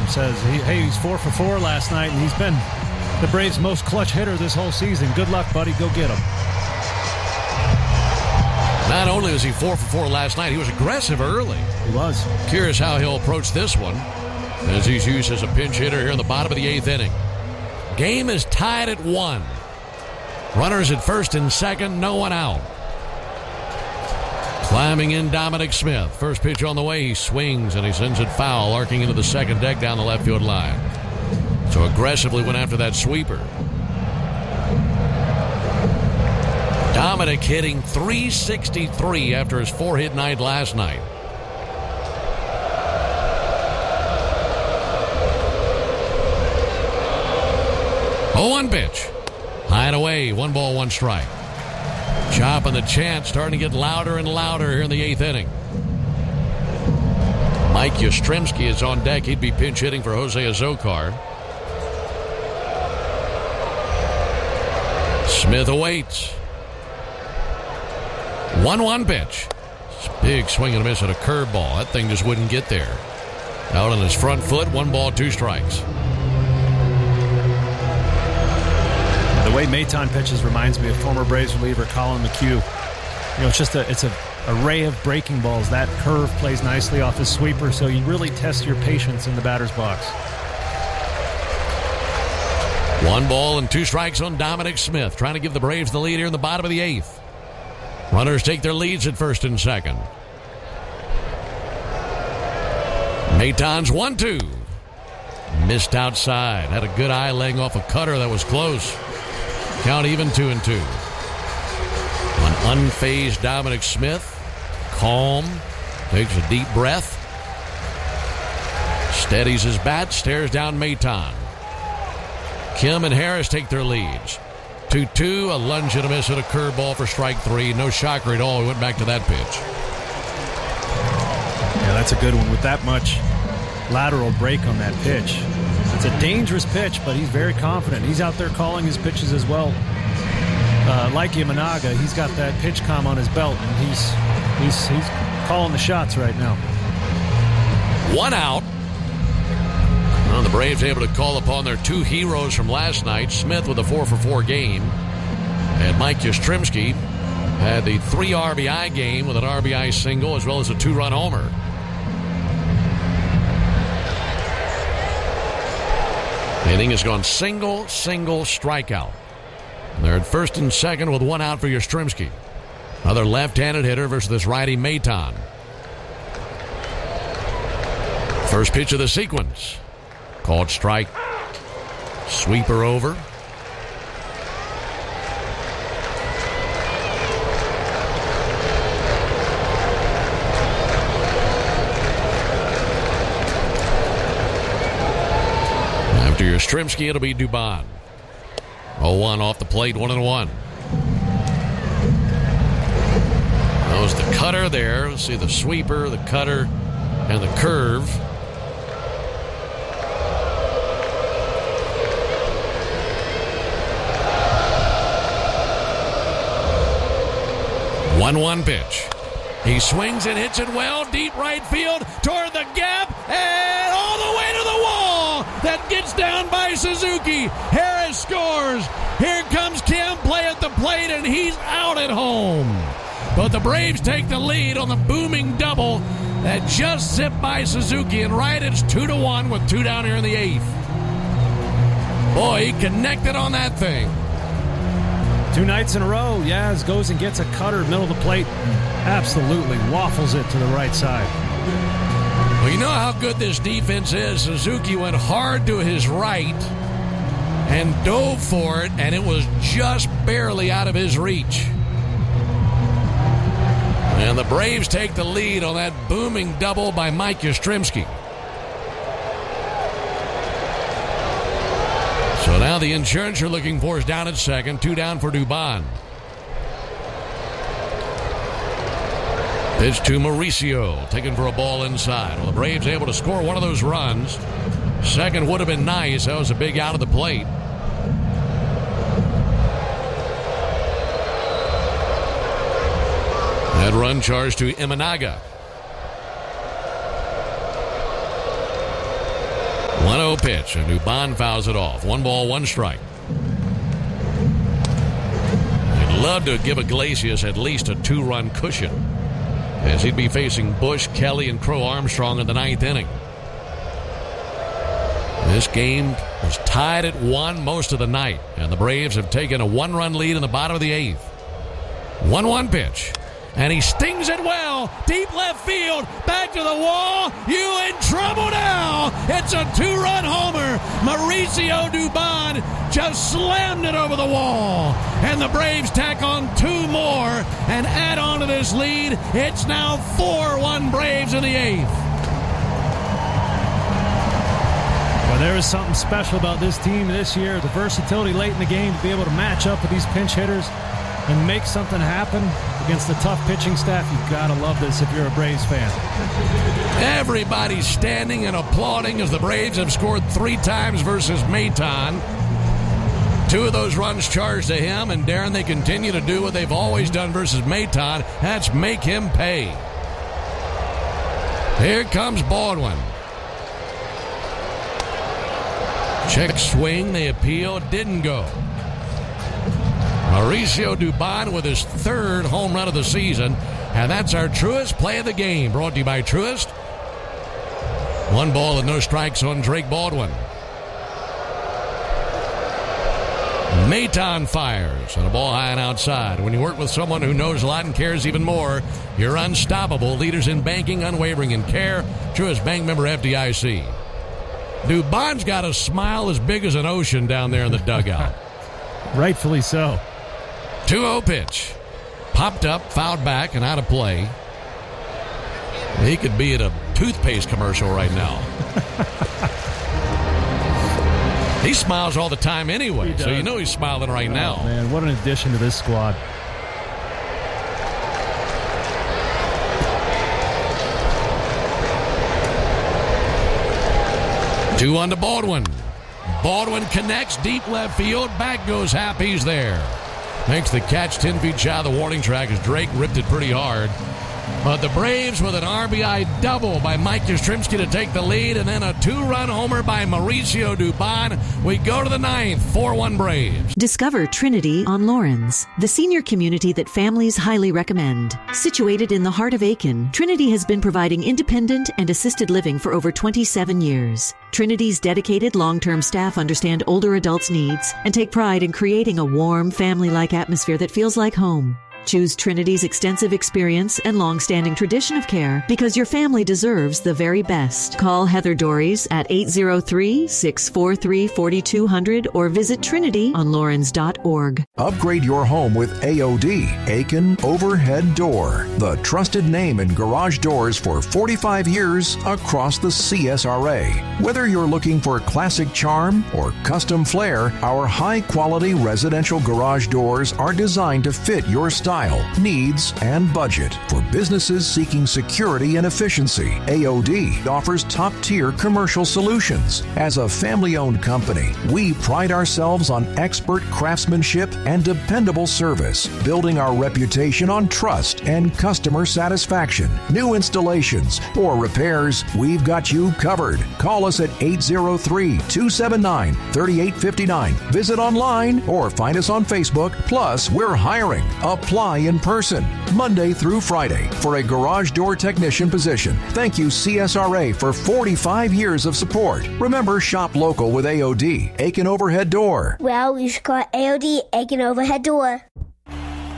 says. He's 4 for 4 last night, and he's been the Braves' most clutch hitter this whole season. Good luck, buddy. Go get him. Not only was he 4 for 4 last night, he was aggressive early. He was. Curious how he'll approach this one, as he's used as a pinch hitter here in the bottom of the 8th inning. Game is tied at 1. Runners at first and second, no one out. Climbing in Dominic Smith. First pitch on the way, he swings and he sends it foul, arcing into the second deck down the left field line. So aggressively went after that sweeper. Dominic hitting .363 after his 4-hit night last night. Oh, 1 pitch. High and away, 1 ball, 1 strike. Chop and the chant starting to get louder and louder here in the 8th inning. Mike Yastrzemski is on deck. He'd be pinch hitting for Jose Azocar. Smith awaits. 1-1 pitch. Big swing and a miss at a curveball. That thing just wouldn't get there. Out on his front foot, 1 ball, 2 strikes. The way Maton pitches reminds me of former Braves reliever Colin McHugh. It's just it's an array of breaking balls. That curve plays nicely off his sweeper, so you really test your patience in the batter's box. 1 ball and 2 strikes on Dominic Smith, trying to give the Braves the lead here in the bottom of the 8th. Runners take their leads at first and second. Maton's 1-2. Missed outside. Had a good eye laying off a cutter that was close. Count even 2-2. An unfazed Dominic Smith. Calm. Takes a deep breath. Steadies his bat. Stares down Maton. Kim and Harris take their leads. 2-2. A lunge and a miss at a curveball for strike 3. No shocker at all. He went back to that pitch. Yeah, that's a good one with that much lateral break on that pitch. It's a dangerous pitch, but he's very confident. He's out there calling his pitches as well. Like Imanaga, he's got that pitch comm on his belt, and he's calling the shots right now. 1 out. Well, the Braves able to call upon their 2 heroes from last night. Smith with a 4 for 4 game, and Mike Yastrzemski had the 3 RBI game with an RBI single as well as a 2-run homer. The inning has gone single strikeout. They're at first and second with 1 out for Yastrzemski. Another left-handed hitter versus this righty Maton. First pitch of the sequence. Called strike. Sweeper over. After Yastrzemski, it'll be Dubon. 0-1 off the plate, 1-1. That was the cutter there. Let's see the sweeper, the cutter, and the curve. One pitch. He swings and hits it well, deep right field, toward the gap, and all the way to the wall. That gets down by Suzuki. Harris scores. Here comes Kim, play at the plate, and he's out at home. But the Braves take the lead on the booming double that just zipped by Suzuki, and right, it's 2-1 with 2 down here in the 8th. Boy, he connected on that thing. 2 nights in a row, Yaz goes and gets a cutter middle of the plate. Absolutely waffles it to the right side. Well, you know how good this defense is. Suzuki went hard to his right and dove for it, and it was just barely out of his reach. And the Braves take the lead on that booming double by Mike Yastrzemski. So now the insurance you're looking for is down at second. 2 down for Dubon. Pitch to Mauricio, taken for a ball inside. Well, the Braves able to score one of those runs. Second would have been nice. That was a big out of the plate. That run charged to Imanaga. 1-0 pitch, and Dubon fouls it off. 1 ball, 1 strike. I'd love to give Iglesias at least a 2-run cushion, as he'd be facing Bush, Kelly, and Crow Armstrong in the 9th inning. This game was tied at 1 most of the night, and the Braves have taken a 1-run lead in the bottom of the 8th. 1-1 pitch, and he stings it well. Deep left field, back to the wall. You in trouble now. It's a 2-run homer. Mauricio Dubon just slammed it over the wall, and the Braves tack on 2 more and add on to this lead. It's now 4-1 Braves in the 8th. Well, there is something special about this team this year. The versatility late in the game to be able to match up with these pinch hitters and make something happen against the tough pitching staff. You've got to love this if you're a Braves fan. Everybody's standing and applauding as the Braves have scored 3 times versus Maton. 2 of those runs charged to him, and Darren, they continue to do what they've always done versus Maton. That's make him pay. Here comes Baldwin. Check swing, the appeal didn't go. Mauricio Dubon with his 3rd home run of the season, and that's our Truist play of the game, brought to you by Truist. 1 ball and no strikes on Drake Baldwin. Maton fires, and a ball high and outside. When you work with someone who knows a lot and cares even more, you're unstoppable. Leaders in banking, unwavering in care. Truist Bank, member FDIC. Dubon's got a smile as big as an ocean down there in the dugout. Rightfully so. 2-0 pitch. Popped up, fouled back, and out of play. He could be at a toothpaste commercial right now. He smiles all the time anyway, so you know he's smiling right now. Man, what an addition to this squad. Two on to Baldwin. Baldwin connects deep left field. Back goes Happ. He's there. Makes the catch 10 feet shy of the warning track as Drake ripped it pretty hard. But the Braves with an RBI double by Mike Yastrzemski to take the lead, and then a 2-run homer by Mauricio Dubon. We go to the 9th, 4-1 Braves. Discover Trinity on Lawrence, the senior community that families highly recommend. Situated in the heart of Aiken, Trinity has been providing independent and assisted living for over 27 years. Trinity's dedicated long-term staff understand older adults' needs and take pride in creating a warm, family-like atmosphere that feels like home. Choose Trinity's extensive experience and long-standing tradition of care because your family deserves the very best. Call Heather Dories at 803-643-4200 or visit trinityonlawrence.org. Upgrade your home with AOD, Aiken Overhead Door, the trusted name in garage doors for 45 years across the CSRA. Whether you're looking for classic charm or custom flair, our high-quality residential garage doors are designed to fit your style, needs, and budget. For businesses seeking security and efficiency, AOD offers top-tier commercial solutions. As a family-owned company, we pride ourselves on expert craftsmanship and dependable service, building our reputation on trust and customer satisfaction. New installations or repairs, we've got you covered. Call us at 803-279-3859. Visit online or find us on Facebook. Plus, we're hiring. Apply in person, Monday through Friday, for a garage door technician position. Thank you, CSRA, for 45 years of support. Remember, shop local with AOD, Aiken Overhead Door. Well, you should call AOD, Aiken Overhead Door.